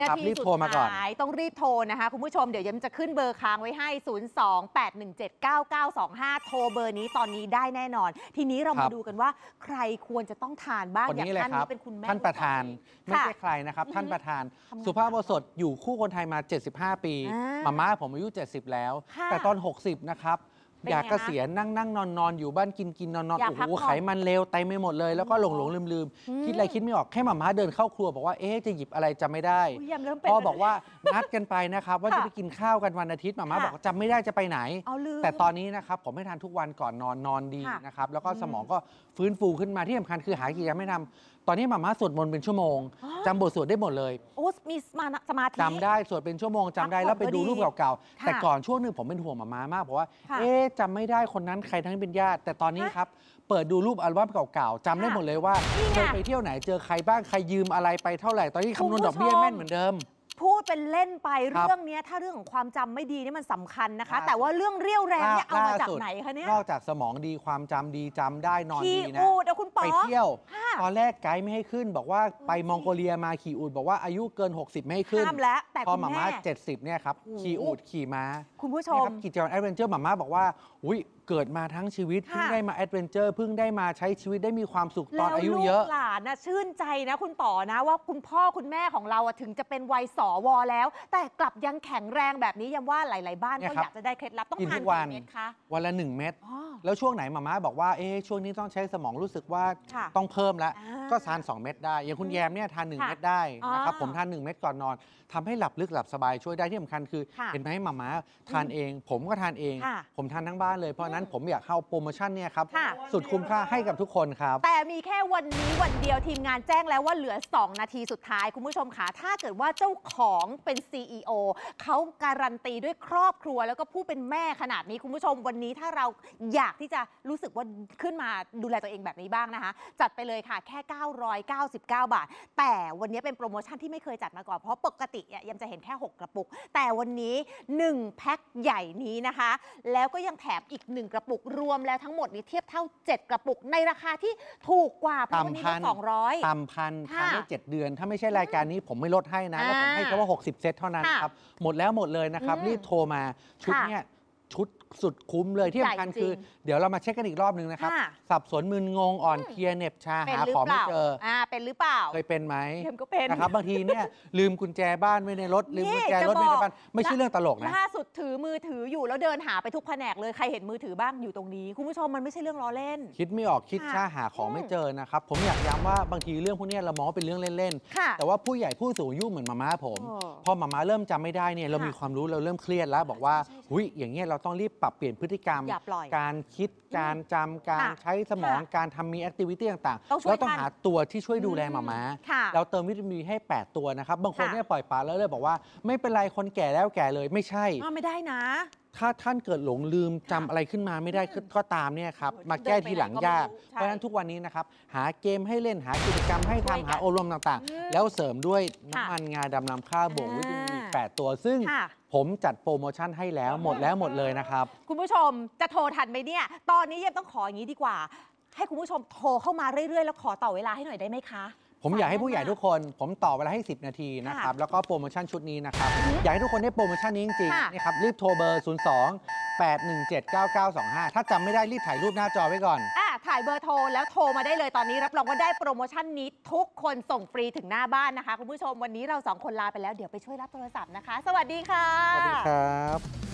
นาทีสุดท้ายต้องรีบโทรนะคะคุณผู้ชมเดี๋ยวย้ำจะขึ้นเบอร์ค้างไว้ให้ 028179925 โทรเบอร์นี้ตอนนี้ได้แน่นอนทีนี้เรามาดูกันว่าใครควรจะต้องทานบ้างอย่างท่านนี้เป็นคุณแม่ท่านประธานไม่ใช่ใครนะครับท่านประธานสุภาพบุรุษอยู่คู่คนไทยมา75 ปีม่าผมอายุ70แล้วแต่ตอน60นะครับอยากเกษียณนั่งนอนอยู่บ้านกินนอนโอ้โหไขมันเลวเต็มไปหมดเลยแล้วก็หลงลืมคิดอะไรคิดไม่ออกแค่ม่าเดินเข้าครัวบอกว่าเอ๊ะจะหยิบอะไรจำไม่ได้พ่อบอกว่านัดกันไปนะครับว่าจะไปกินข้าวกันวันอาทิตย์ม่าบอกจำไม่ได้จะไปไหนแต่ตอนนี้นะครับผมไม่ทานทุกวันก่อนนอนดีนะครับแล้วก็สมองก็ฟื้นฟูขึ้นมาที่สำคัญคือหากิจกรรมไม่ทำตอนนี้ม่าสวดมนต์เป็นชั่วโมงจำบทสวดได้หมดเลยโอ้มีสมาธิจำได้สวดเป็นชั่วโมงจำได้แล้วไปดูรูปเก่าๆแต่ก่อนช่วงนึงผมเป็นห่วงม่ามากเพราะว่าเอ๊ะจำไม่ได้คนนั้นใครทั้งเป็นญาติแต่ตอนนี้ครับเปิดดูรูปอัลบั้มเก่าๆจำได้หมดเลยว่าเคยไปเที่ยวไหนเจอใครบ้างใครยืมอะไรไปเท่าไหร่ตอนนี้คำนวณดอกเบี้ยแม่นเหมือนเดิมพูดเป็นเล่นไปเรื่องนี้ถ้าเรื่องของความจำไม่ดีนี่มันสำคัญนะคะแต่ว่าเรื่องเรี่ยวแรงเนี่ยเอามาจากไหนคะเนี่ยนอกจากสมองดีความจำดีจำได้นอนดีนะไปเที่ยวตอนแรกไกด์ไม่ให้ขึ้นบอกว่าไปมองโกเลียมาขี่อูฐบอกว่าอายุเกิน60ไม่ให้ขึ้นแต่พอม่า70เนี่ยครับขี่อูฐขี่ม้าคุณผู้ชมกิจกรรมแอดเวนเจอร์ม่าบอกว่าอุ้ยเกิดมาทั้งชีวิตเพิ่งได้มาแอดเวนเจอร์เพิ่งได้มาใช้ชีวิตได้มีความสุขตอนอายุเยอะหลานนะชื่นใจนะคุณป๋อนะว่าคุณพ่อคุณแม่ของเราถึงจะเป็นวัยสวแล้วแต่กลับยังแข็งแรงแบบนี้ยังว่าหลายๆบ้านก็อยากจะได้เคล็ดลับต้องทานกี่เม็ดคะวันละ1 เม็ดแล้วช่วงไหนม่าบอกว่าช่วงนี้ต้องใช้สมองรู้สึกว่าต้องเพิ่มแล้วก็ทาน2 เม็ดได้อย่างคุณแยมเนี่ยทาน1 เม็ดได้นะครับผมทาน1 เม็ดก่อนนอนทำให้หลับลึกหลับสบายช่วยได้ที่สำคัญคือเห็นไหมม่าทานเองผมก็ทานเองผมทานทั้งบ้านเลยเพราะนั้นผมอยากเข้าโปรโมชั่นเนี่ยครับสุดคุ้มค่าให้กับทุกคนครับแต่มีแค่วันนี้วันเดียวทีมงานแจ้งแล้วว่าเหลือ2 นาทีสุดท้ายคุณผู้ชมค่ะถ้าเกิดว่าเจ้าของเป็น CEO เขาการันตีด้วยครอบครัวแล้วก็ผู้เป็นแม่ขนาดนี้คุณผู้ชมวันนี้ถ้าเราอยากที่จะรู้สึกว่าขึ้นมาดูแลตัวเองแบบนี้บ้างนะคะจัดไปเลยค่ะแค่999 บาทแต่วันนี้เป็นโปรโมชั่นที่ไม่เคยจัดมาก่อนเพราะปกติยังจะเห็นแค่6 กระปุกแต่วันนี้1 แพ็คใหญ่นี้นะคะแล้วก็ยังแถมอีก1 กระปุกรวมแล้วทั้งหมดนี้เทียบเท่า7 กระปุกในราคาที่ถูกกว่าเพราะวันนี้ได้200 ต่ำพันทานได้7 เดือนถ้าไม่ใช่รายการนี้ผมไม่ลดให้นะแล้วผมให้แค่ว่า60 เซตเท่านั้นครับหมดแล้วหมดเลยนะครับรีบโทรมาชุดเนี้ยชุดสุดคุ้มเลยที่สำคัญคือเดี๋ยวเรามาเช็คกันอีกรอบนึงนะครับสับสนมึนงงอ่อนเพลียเหน็บชาหาของไม่เจอเป็นหรือเปล่าเคยเป็นไหมก็เป็นนะครับบางทีเนี่ยลืมกุญแจบ้านไว้ในรถลืมกุญแจรถไว้ในบ้านไม่ใช่เรื่องตลกนะล่าสุดถือมือถืออยู่แล้วเดินหาไปทุกแผนกเลยใครเห็นมือถือบ้างอยู่ตรงนี้คุณผู้ชมมันไม่ใช่เรื่องล้อเล่นคิดไม่ออกคิดช้าหาของไม่เจอนะครับผมอยากย้ำว่าบางทีเรื่องพวกนี้เรามองว่าเป็นเรื่องเล่นๆแต่ว่าผู้ใหญ่ผู้สูงอายุเหมือนม่าผมพอม่าเริ่มจำไม่ได้เนี่ยเรามีความรู้เราเริ่มเครียดแล้วบอกว่าอย่างเงี้ยเราต้องรีบปรับเปลี่ยนพฤติกรรมการคิดการจำการใช้สมองการทำมีแอคทิวิตี้ต่างๆแล้วต้องหาตัวที่ช่วยดูแลม่าเราเติมวิตามินให้8 ตัวนะครับบางคนเนี่ยปล่อยปละแล้วเลยบอกว่าไม่เป็นไรคนแก่แล้วแก่เลยไม่ใช่ไม่ได้นะถ้าท่านเกิดหลงลืมจำอะไรขึ้นมาไม่ได้ก็ตามเนี่ยครับมาแก้ทีหลังยากเพราะฉะนั้นทุกวันนี้นะครับหาเกมให้เล่นหากิจกรรมให้ทำหาอบรมต่างๆแล้วเสริมด้วยน้ำมันงาดำนำข้าวบวกวิตามิน8 ตัวซึ่งผมจัดโปรโมชั่นให้แล้วหมดเลยนะครับคุณผู้ชมจะโทรทันไหมเนี่ยตอนนี้ยังต้องขออย่างนี้ดีกว่าให้คุณผู้ชมโทรเข้ามาเรื่อยๆแล้วขอต่อเวลาให้หน่อยได้ไหมคะผมอยากให้ผู้ใหญ่ทุกคนผมต่อเวลาให้10 นาทีนะครับแล้วก็โปรโมชั่นชุดนี้นะครับอยากให้ทุกคนได้โปรโมชั่นนี้จริงๆนี่ครับรีบโทรเบอร์ 02-817-9925 ถ้าจำไม่ได้รีบถ่ายรูปหน้าจอไว้ก่อนถ่ายเบอร์โทรแล้วโทรมาได้เลยตอนนี้รับรองว่าได้โปรโมชั่นนี้ทุกคนส่งฟรีถึงหน้าบ้านนะคะคุณผู้ชมวันนี้เรา2 คนลาไปแล้วเดี๋ยวไปช่วยรับโทรศัพท์นะคะสวัสดีค่ะสวัสดีครับ